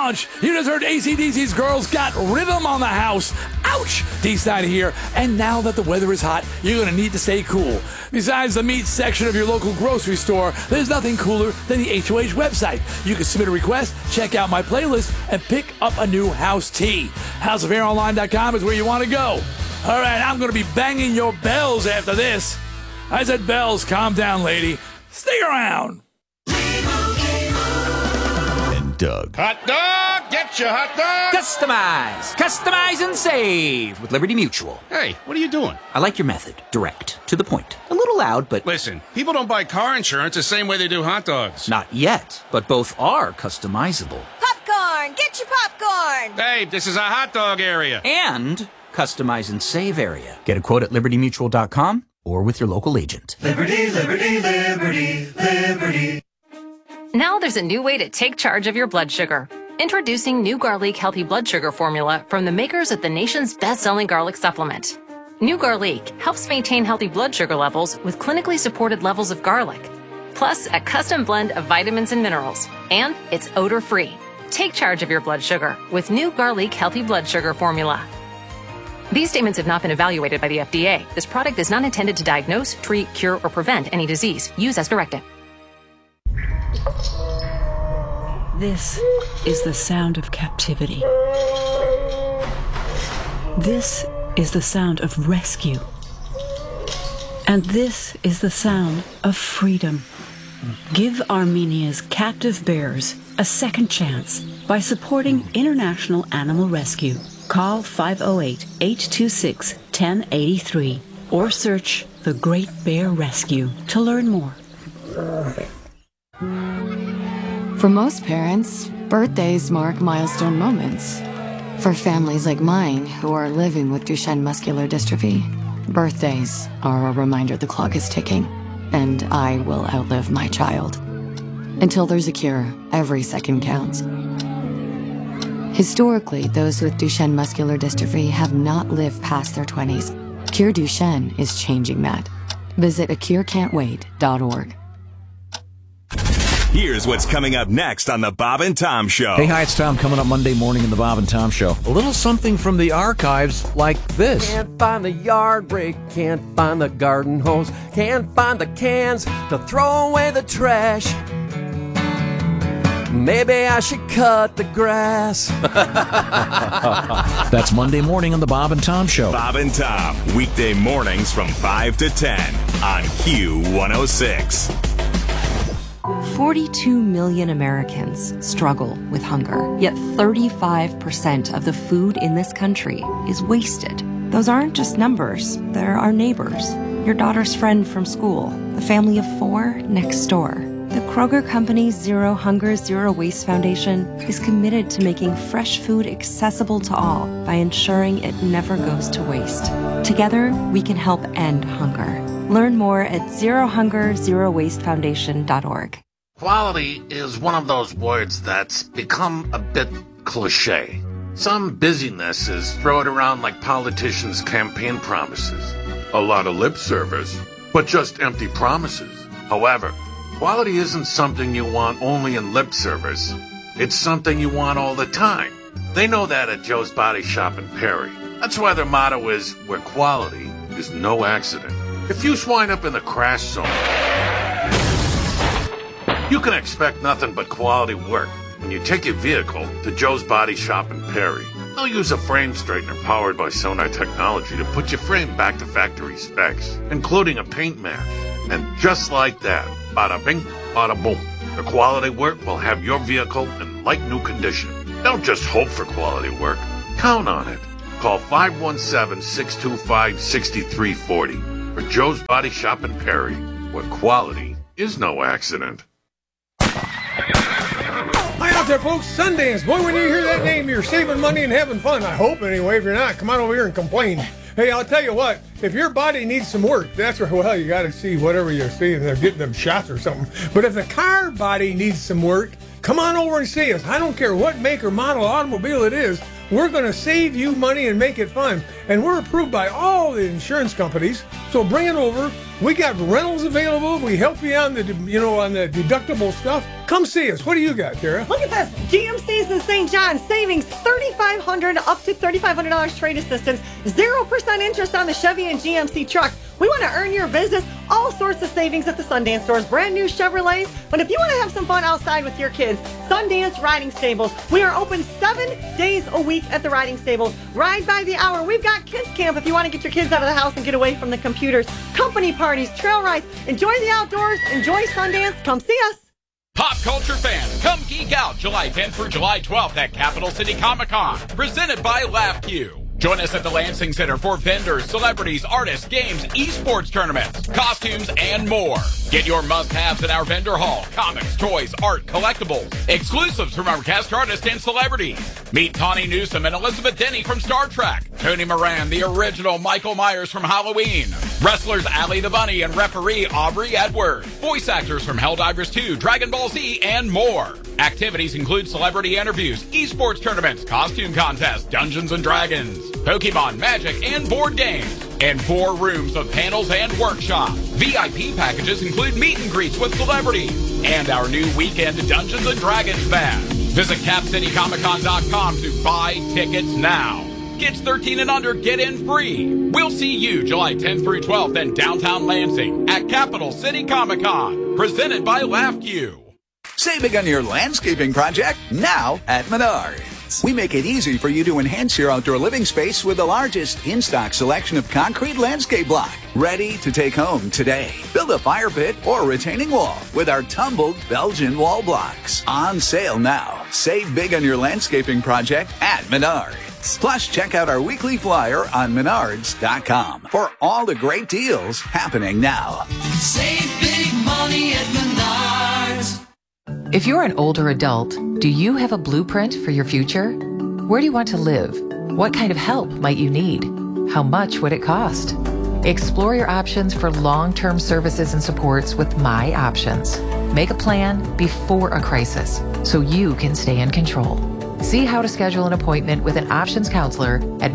launch. You just heard AC/DC's Girls Got Rhythm on the House. Ouch! D-side here. And now that the weather is hot, you're going to need to stay cool. Besides the meat section of your local grocery store, there's nothing cooler than the HOH website. You can submit a request, check out my playlist, and pick up a new house tea. HouseOfAirOnline.com is where you want to go. All right, I'm going to be banging your bells after this. I said bells, calm down, lady. Stay around. And Doug. Hot dog! Get your hot dog! Customize and save with Liberty Mutual. Hey, what are you doing? I like your method. Direct. To the point. A little loud, but... Listen, people don't buy car insurance the same way they do hot dogs. Not yet, but both are customizable. Popcorn! Get your popcorn! Hey, this is a hot dog area. And customize and save area. Get a quote at libertymutual.com or with your local agent. Liberty, liberty, liberty, liberty. Now there's a new way to take charge of your blood sugar. Introducing new Garlic Healthy Blood Sugar Formula from the makers of the nation's best-selling garlic supplement. New Garlic helps maintain healthy blood sugar levels with clinically supported levels of garlic, plus a custom blend of vitamins and minerals. And it's odor-free. Take charge of your blood sugar with new Garlic Healthy Blood Sugar Formula. These statements have not been evaluated by the FDA. This product is not intended to diagnose, treat, cure, or prevent any disease. Use as directed. This is the sound of captivity. This is the sound of rescue. And this is the sound of freedom. Give Armenia's captive bears a second chance by supporting International Animal Rescue. Call 508-826-1083 or search The Great Bear Rescue to learn more. For most parents, birthdays mark milestone moments. For families like mine who are living with Duchenne muscular dystrophy, birthdays are a reminder the clock is ticking, and I will outlive my child. Until there's a cure, every second counts. Historically, those with Duchenne muscular dystrophy have not lived past their 20s. Cure Duchenne is changing that. Visit acurecan'twait.org. Here's what's coming up next on the Bob and Tom Show. Hey, hi, it's Tom coming up Monday morning in the Bob and Tom Show. A little something from the archives like this. Can't find the yard brake, can't find the garden hose, can't find the cans to throw away the trash. Maybe I should cut the grass. That's Monday morning on the Bob and Tom Show. Bob and Tom, weekday mornings from 5 to 10 on Q106. 42 million Americans struggle with hunger, yet 35% of the food in this country is wasted. Those aren't just numbers, they're our neighbors, your daughter's friend from school, the family of 4 next door. The Kroger Company's Zero Hunger, Zero Waste Foundation is committed to making fresh food accessible to all by ensuring it never goes to waste. Together, we can help end hunger. Learn more at zerohungerzerowastefoundation.org. Quality is one of those words that's become a bit cliche. Some businesses throw it around like politicians' campaign promises. A lot of lip service, but just empty promises. However, quality isn't something you want only in lip service. It's something you want all the time. They know that at Joe's Body Shop in Perry. That's why their motto is, where quality is no accident. If you wind up in the crash zone, you can expect nothing but quality work when you take your vehicle to Joe's Body Shop in Perry. They'll use a frame straightener powered by Sonar technology to put your frame back to factory specs, including a paint match. And just like that, bada bing, bada boom, the quality work will have your vehicle in like new condition. Don't just hope for quality work. Count on it. Call 517-625-6340 for Joe's Body Shop in Perry, where quality is no accident. Hi out there, folks. Sundance. Boy, when you hear that name, you're saving money and having fun. I hope, anyway. If you're not, come on over here and complain. Hey, I'll tell you what. If your body needs some work, that's where, well, you got to see whatever you're seeing. They're getting them shots or something. But if the car body needs some work, come on over and see us. I don't care what make or model automobile it is. we're going to save you money and make it fun. And we're approved by all the insurance companies. So bring it over. We got rentals available. We help you on the, on the deductible stuff. Come see us. What do you got, Tara? Look at this. GMC's in St. John. Savings $3,500 up to $3,500 trade assistance. 0% interest on the Chevy and GMC truck. We want to earn your business. All sorts of savings at the Sundance stores. Brand new Chevrolets. But if you want to have some fun outside with your kids, Sundance Riding Stables. We are open 7 days a week at the riding stables. Ride by the hour. We've got kids camp if you want to get your kids out of the house and get away from the computers. Company parties, trail rides. Enjoy the outdoors. Enjoy Sundance. Come see us. Pop culture fans, come geek out July 10th through July 12th at Capital City Comic-Con, presented by LaughQ. Join us at the Lansing Center for vendors, celebrities, artists, games, esports tournaments, costumes, and more. Get your must-haves at our vendor hall. Comics, toys, art, collectibles, exclusives from our cast artists and celebrities. Meet Tawny Newsome and Elizabeth Denny from Star Trek. Tony Moran, the original Michael Myers from Halloween. Wrestlers Allie the Bunny and referee Aubrey Edwards. Voice actors from Helldivers 2, Dragon Ball Z, and more. Activities include celebrity interviews, esports tournaments, costume contests, Dungeons & Dragons, Pokemon, Magic, and board games. And 4 rooms of panels and workshops. VIP packages include meet and greets with celebrities. And our new weekend Dungeons & Dragons bash. Visit CapCityComicCon.com to buy tickets now. Kids 13 and under get in free. We'll see you July 10th through 12th in downtown Lansing at Capital City Comic-Con. Presented by LaughQ. Save big on your landscaping project now at Menards. We make it easy for you to enhance your outdoor living space with the largest in-stock selection of concrete landscape block. Ready to take home today. Build a fire pit or retaining wall with our tumbled Belgian wall blocks. On sale now. Save big on your landscaping project at Menards. Plus, check out our weekly flyer on Menards.com for all the great deals happening now. Save big money at Menards. If you're an older adult, do you have a blueprint for your future? Where do you want to live? What kind of help might you need? How much would it cost? Explore your options for long-term services and supports with My Options. Make a plan before a crisis so you can stay in control. See how to schedule an appointment with an options counselor at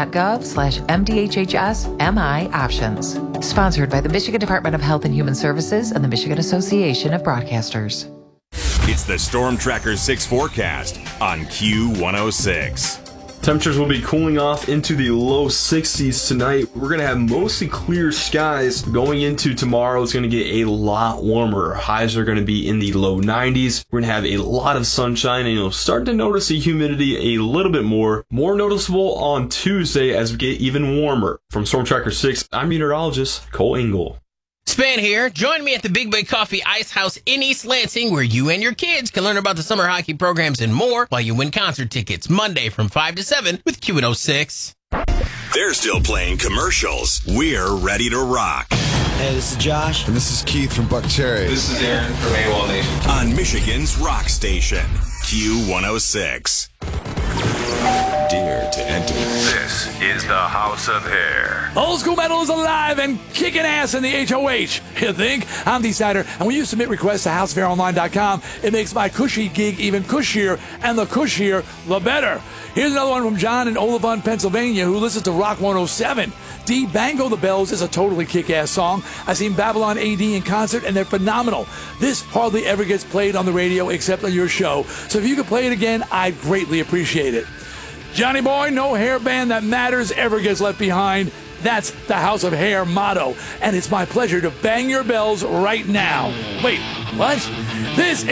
michigan.gov/MDHHS-MI Options. Sponsored by the Michigan Department of Health and Human Services and the Michigan Association of Broadcasters. It's the Storm Tracker 6 forecast on Q106. Temperatures will be cooling off into the low 60s tonight. We're going to have mostly clear skies. Going into tomorrow, it's going to get a lot warmer. Highs are going to be in the low 90s. We're going to have a lot of sunshine, and you'll start to notice the humidity a little bit more noticeable on Tuesday as we get even warmer. From Storm Tracker 6, I'm meteorologist Cole Engel. Span here. Join me at the Big Bay Coffee Ice House in East Lansing, where you and your kids can learn about the summer hockey programs and more while you win concert tickets Monday from 5 to 7 with Q106. They're still playing commercials. We're ready to rock. Hey, this is Josh. And this is Keith from Buck Cherry. This is Aaron from AWOL Nation. On Michigan's rock station, Q106. Dare to enter. This is the House of Hair. Old School Metal is alive and kicking ass in the HOH. You think? I'm D-Sider, and when you submit requests to houseofhaironline.com, it makes my cushy gig even cushier, and the cushier, the better. Here's another one from John in Olivon, Pennsylvania, who listens to Rock 107. D. Bango the Bells is a totally kick-ass song. I've seen Babylon AD in concert, and they're phenomenal. This hardly ever gets played on the radio except on your show, so if you could play it again, I'd greatly appreciate it. Johnny Boy, no hair band that matters ever gets left behind. That's the House of Hair motto, and it's my pleasure to bang your bells right now. Wait, what? This